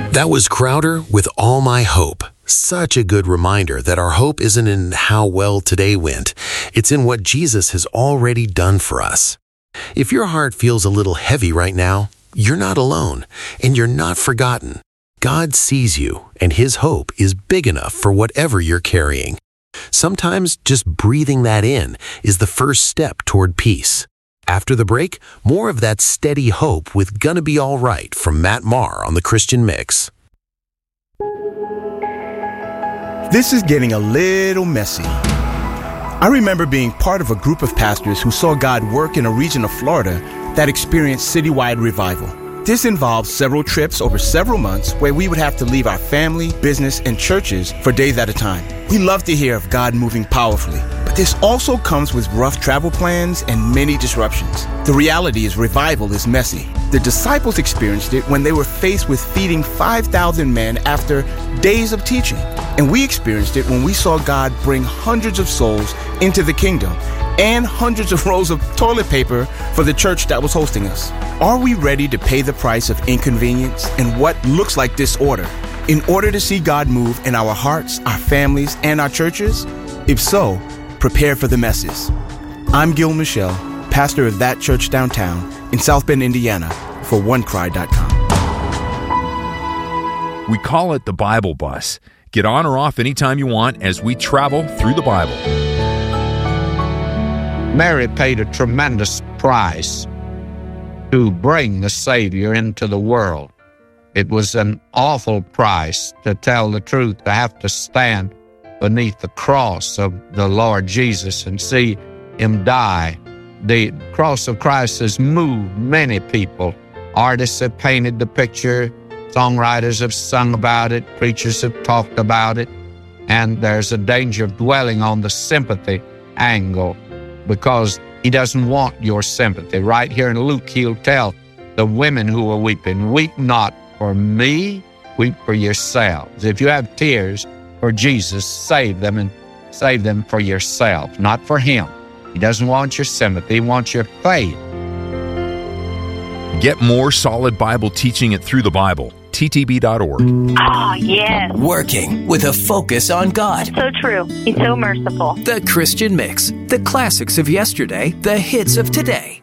That was Crowder with All My Hope. Such a good reminder that our hope isn't in how well today went. It's in what Jesus has already done for us. If your heart feels a little heavy right now, you're not alone, and you're not forgotten. God sees you, and His hope is big enough for whatever you're carrying. Sometimes just breathing that in is the first step toward peace. After the break, more of that steady hope with Gonna Be All Right from Matt Maher on The Christian Mix. This is getting a little messy. I remember being part of a group of pastors who saw God work in a region of Florida that experienced citywide revival. This involved several trips over several months where we would have to leave our family, business, and churches for days at a time. We love to hear of God moving powerfully, but this also comes with rough travel plans and many disruptions. The reality is revival is messy. The disciples experienced it when they were faced with feeding 5,000 men after days of teaching. And we experienced it when we saw God bring hundreds of souls into the kingdom and hundreds of rolls of toilet paper for the church that was hosting us. Are we ready to pay the price of inconvenience and what looks like disorder in order to see God move in our hearts, our families, and our churches? If so, prepare for the messes. I'm Gil Michelle, pastor of That Church Downtown in South Bend, Indiana, for OneCry.com. We call it the Bible Bus. Get on or off anytime you want as we travel through the Bible. Mary paid a tremendous price to bring the Savior into the world. It was an awful price, to tell the truth, to have to stand beneath the cross of the Lord Jesus and see Him die. The cross of Christ has moved many people. Artists have painted the picture, songwriters have sung about it, preachers have talked about it, and there's a danger of dwelling on the sympathy angle, because He doesn't want your sympathy. Right here in Luke, He'll tell the women who are weeping, weep not for me, weep for yourselves. If you have tears for Jesus, save them, and save them for yourself, not for Him. He doesn't want your sympathy, He wants your faith. Get more solid Bible teaching at Through the Bible. ttb.org. Oh, yes. Working with a focus on God. So true. He's so merciful. The Christian Mix. The classics of yesterday, the hits of today.